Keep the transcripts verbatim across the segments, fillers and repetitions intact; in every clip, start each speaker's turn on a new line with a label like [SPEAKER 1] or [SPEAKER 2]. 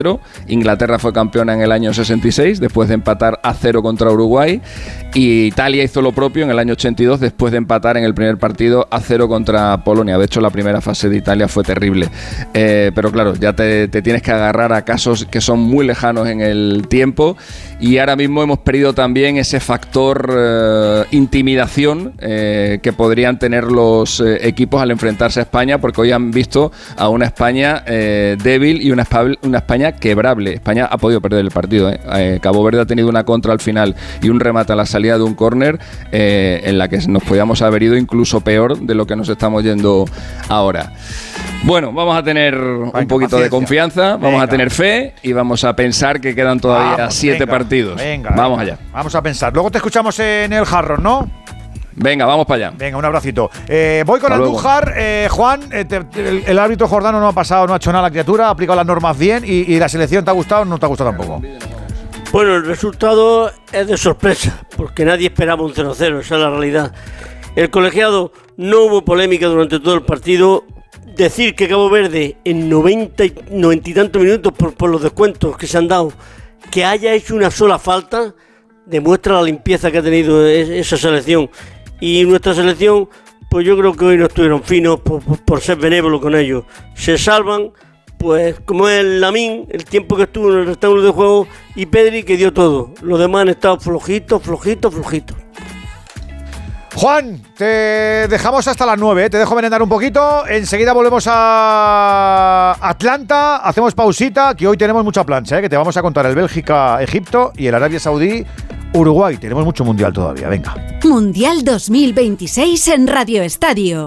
[SPEAKER 1] Inglaterra fue campeona en el año sesenta y seis después de empatar a cero contra Uruguay, y Italia hizo lo propio en el año ochenta y dos después de empatar en el primer partido a cero contra Polonia. De hecho, la primera fase de Italia fue terrible, eh, pero claro, ya te, te tienes que agarrar a casos que son muy lejanos en el tiempo, y ahora mismo hemos perdido también ese factor eh, intimidación eh, que podrían tener los eh, equipos al enfrentarse a España, porque hoy han visto a una España eh, débil y una, una España quebrable. España ha podido perder el partido, ¿eh? Eh, Cabo Verde ha tenido una contra al final y un remate a la salida de un córner eh, en la que nos podíamos haber ido incluso peor de lo que nos estamos yendo ahora. Bueno, vamos a tener venga, un poquito paciencia. de confianza, vamos venga. a tener fe y vamos a pensar que quedan todavía vamos, siete venga, partidos.
[SPEAKER 2] Venga,
[SPEAKER 1] vamos
[SPEAKER 2] venga.
[SPEAKER 1] allá.
[SPEAKER 2] Vamos a pensar. Luego te escuchamos en el Jarro, ¿no?
[SPEAKER 1] Venga, vamos para allá.
[SPEAKER 2] Venga, un abracito. Eh, voy con
[SPEAKER 1] Hasta
[SPEAKER 2] Andújar. Eh, Juan, eh, te, el, el árbitro jordano no ha pasado, no ha hecho nada a la criatura, ha aplicado las normas bien y, y la selección te ha gustado o no te ha gustado tampoco.
[SPEAKER 3] Bueno, el resultado es de sorpresa, porque nadie esperaba un cero cero, esa es la realidad. El colegiado, no hubo polémica durante todo el partido. Decir que Cabo Verde en noventa y, noventa y tantos minutos por, por los descuentos que se han dado, que haya hecho una sola falta, demuestra la limpieza que ha tenido esa selección. Y nuestra selección, pues yo creo que hoy no estuvieron finos por, por, por ser benévolos con ellos. Se salvan, pues como es el Lamín, el tiempo que estuvo en el rectángulo de juego, y Pedri, que dio todo. Los demás han estado flojitos, flojitos, flojitos.
[SPEAKER 2] Juan, te dejamos hasta las nueve, ¿eh? Te dejo merendar un poquito. Enseguida volvemos a Atlanta, hacemos pausita, que hoy tenemos mucha plancha, ¿eh? Que te vamos a contar el Bélgica-Egipto y el Arabia Saudí-Uruguay. Tenemos mucho mundial todavía, venga.
[SPEAKER 4] Mundial dos mil veintiséis en Radio Estadio.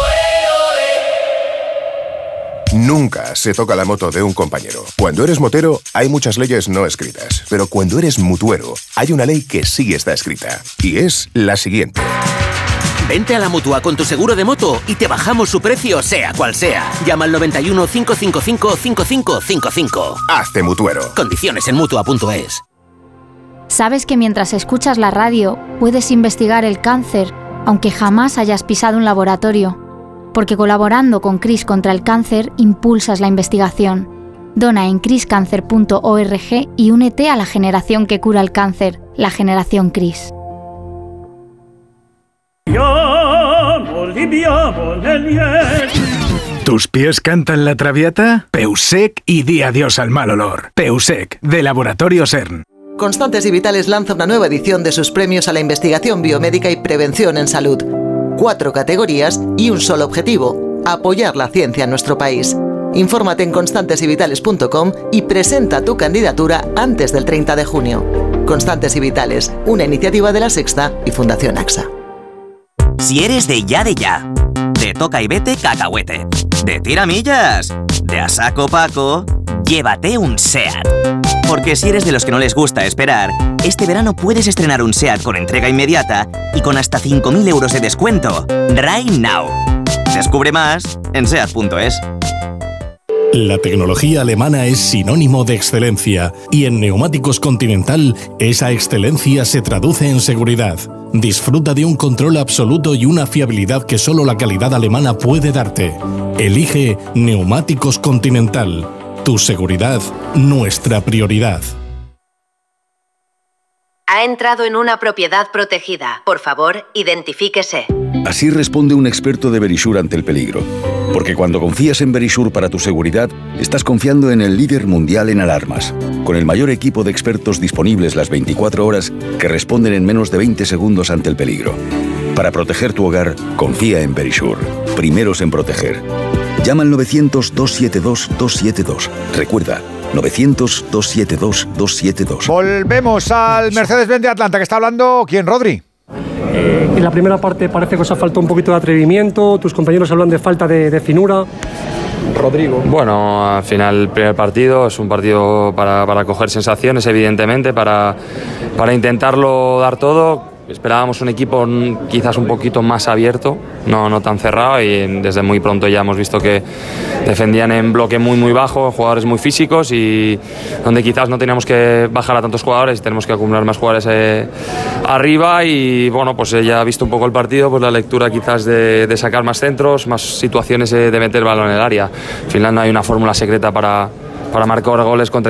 [SPEAKER 5] Nunca se toca la moto de un compañero. Cuando eres motero, hay muchas leyes no escritas. Pero cuando eres mutuero, hay una ley que sí está escrita. Y es la siguiente.
[SPEAKER 6] Vente a la Mutua con tu seguro de moto y te bajamos su precio, sea cual sea. Llama al noventa y uno, cinco cinco cinco, cinco cinco cinco cinco.
[SPEAKER 5] Hazte mutuero.
[SPEAKER 6] Condiciones en mutua punto es.
[SPEAKER 7] ¿Sabes que mientras escuchas la radio puedes investigar el cáncer, aunque jamás hayas pisado un laboratorio? Porque colaborando con CRIS contra el cáncer, impulsas la investigación. Dona en cris cáncer punto org y únete a la generación que cura el cáncer, la generación CRIS.
[SPEAKER 8] ¿Tus pies cantan la traviata? Peusec y di adiós al mal olor. Peusec, de Laboratorio CERN.
[SPEAKER 9] Constantes y Vitales lanza una nueva edición de sus premios a la investigación biomédica y prevención en salud. Cuatro categorías y un solo objetivo: apoyar la ciencia en nuestro país. Infórmate en constantes y vitales punto com y presenta tu candidatura antes del treinta de junio. Constantes y Vitales, una iniciativa de La Sexta y Fundación AXA.
[SPEAKER 10] Si eres de ya de ya, de toca y vete cacahuete, de tiramillas, de a saco paco, llévate un SEAT. Porque si eres de los que no les gusta esperar, este verano puedes estrenar un SEAT con entrega inmediata y con hasta cinco mil euros de descuento. Right now. Descubre más en seat punto es.
[SPEAKER 11] La tecnología alemana es sinónimo de excelencia y en Neumáticos Continental esa excelencia se traduce en seguridad. Disfruta de un control absoluto y una fiabilidad que solo la calidad alemana puede darte. Elige Neumáticos Continental. Tu seguridad, nuestra prioridad.
[SPEAKER 12] Ha entrado en una propiedad protegida. Por favor, identifíquese.
[SPEAKER 13] Así responde un experto de Verisure ante el peligro. Porque cuando confías en Verisure para tu seguridad, estás confiando en el líder mundial en alarmas, con el mayor equipo de expertos disponibles las veinticuatro horas que responden en menos de veinte segundos ante el peligro. Para proteger tu hogar, confía en Verisure. Primeros en proteger. Llama al novecientos, dos siete dos, dos siete dos. Recuerda, novecientos, dos siete dos, dos siete dos.
[SPEAKER 2] Volvemos al Mercedes-Benz de Atlanta, que está hablando, ¿quién? Rodri.
[SPEAKER 14] En la primera parte parece que os ha faltado un poquito de atrevimiento, tus compañeros hablan de falta de, de finura. Rodrigo.
[SPEAKER 15] Bueno, al final el primer partido es un partido para, para coger sensaciones, evidentemente, para, para intentarlo dar todo. Esperábamos un equipo quizás un poquito más abierto, no, no tan cerrado, y desde muy pronto ya hemos visto que defendían en bloque muy muy bajo, jugadores muy físicos, y donde quizás no teníamos que bajar a tantos jugadores, tenemos que acumular más jugadores eh, arriba. Y bueno, pues ya ha visto un poco el partido, pues la lectura quizás de, de sacar más centros, más situaciones eh, de meter balón en el área. Al final no hay una fórmula secreta para, para marcar goles contra